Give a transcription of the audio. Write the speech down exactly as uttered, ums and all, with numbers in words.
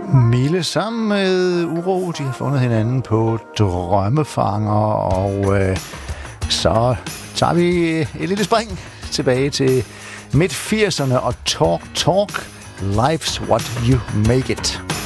Mille sammen med Uro, de har fundet hinanden på Drømmefanger, og øh, så tager vi et lille spring tilbage til midt firserne og Talk Talk, Life's What You Make It.